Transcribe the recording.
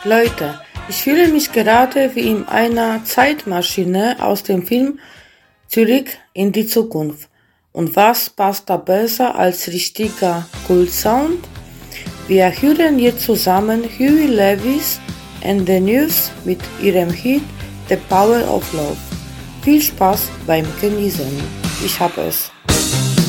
Leute, ich fühle mich gerade wie in einer Zeitmaschine aus dem Film Zurück in die Zukunft. Und was passt da besser als richtiger Kultsound? Wir hören jetzt zusammen Huey Lewis and the News mit ihrem Hit The Power of Love. Viel Spaß beim Genießen. Ich habe es.